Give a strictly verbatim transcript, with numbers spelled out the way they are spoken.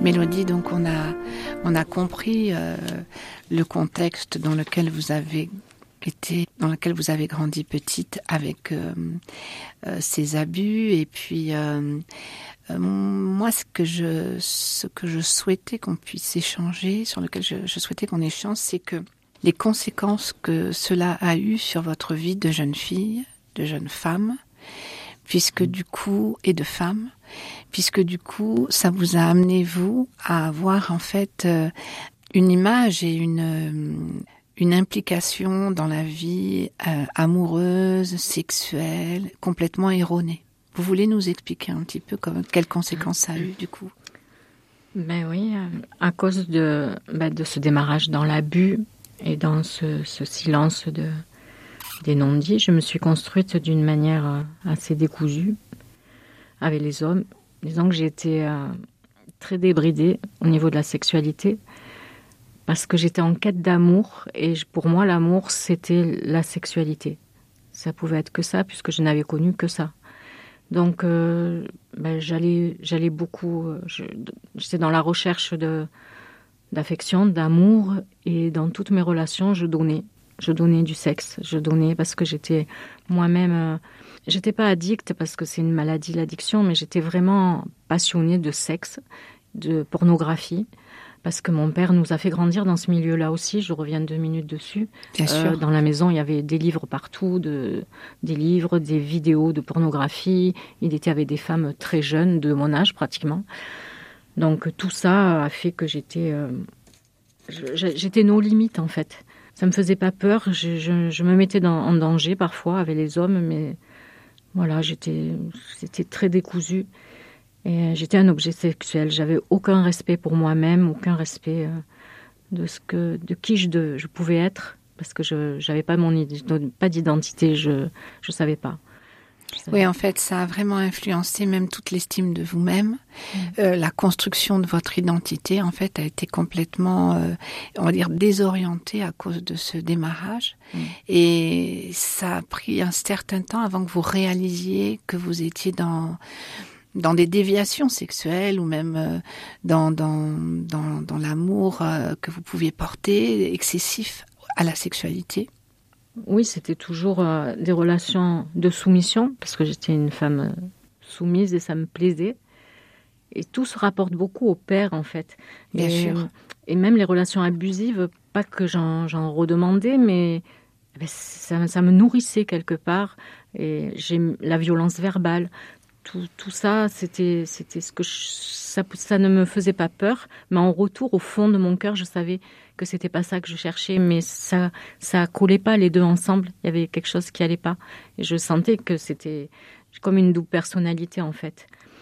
Mélodie, donc on a, on a compris euh, le contexte dans lequel vous avez été, dans lequel vous avez grandi petite avec euh, euh, ces abus. Et puis, euh, euh, moi, ce que je, ce que je souhaitais qu'on puisse échanger, sur lequel je, je souhaitais qu'on échange, c'est que les conséquences que cela a eu sur votre vie de jeune fille, de jeune femme, puisque du coup, et de femme, puisque du coup, ça vous a amené, vous, à avoir en fait euh, une image et une, euh, une implication dans la vie euh, amoureuse, sexuelle, complètement erronée. Vous voulez nous expliquer un petit peu comme, quelles conséquences ça a eu du coup ? Ben oui, à cause de, ben de ce démarrage dans l'abus et dans ce, ce silence de, des non-dits, je me suis construite d'une manière assez décousue avec les hommes. Disons que j'ai été euh, très débridée au niveau de la sexualité parce que j'étais en quête d'amour et pour moi l'amour c'était la sexualité. Ça pouvait être que ça puisque je n'avais connu que ça. Donc euh, ben, j'allais, j'allais beaucoup, je, j'étais dans la recherche de, d'affection, d'amour et dans toutes mes relations je donnais. Je donnais du sexe, je donnais parce que j'étais moi-même... Euh, j'étais pas addict parce que c'est une maladie, l'addiction, mais j'étais vraiment passionnée de sexe, de pornographie, parce que mon père nous a fait grandir dans ce milieu-là aussi. Je reviens deux minutes dessus. Bien sûr. Euh, dans la maison, il y avait des livres partout, de, des livres, des vidéos de pornographie. Il était avec des femmes très jeunes, de mon âge pratiquement. Donc tout ça a fait que j'étais... Euh, j'étais nos limites en fait. Ça me faisait pas peur, je, je, je me mettais dans, en danger parfois avec les hommes, mais voilà, j'étais, c'était très décousu. Et j'étais un objet sexuel, j'avais aucun respect pour moi-même, aucun respect euh, de, ce que, de qui je, de, je pouvais être, parce que je n'avais pas, mon, pas d'identité, je ne savais pas. Oui, en fait, ça a vraiment influencé même toute l'estime de vous-même. Mmh. Euh, la construction de votre identité, en fait, a été complètement, euh, on va dire, désorientée à cause de ce démarrage. Mmh. Et ça a pris un certain temps avant que vous réalisiez que vous étiez dans dans des déviations sexuelles ou même euh, dans dans dans, dans l'amour euh, que vous pouviez porter excessif à la sexualité. Oui, c'était toujours euh, des relations de soumission, parce que j'étais une femme euh, soumise et ça me plaisait. Et tout se rapporte beaucoup au père, en fait. Bien et, sûr. Et même les relations abusives, pas que j'en, j'en redemandais, mais ben, ça, ça me nourrissait quelque part. Et j'ai la violence verbale. Tout, tout ça, c'était, c'était ce que je, ça, ça ne me faisait pas peur, mais en retour, au fond de mon cœur, je savais que c'était pas ça que je cherchais, mais ça, ça collait pas les deux ensemble. Il y avait quelque chose qui allait pas, et je sentais que c'était comme une double personnalité en fait.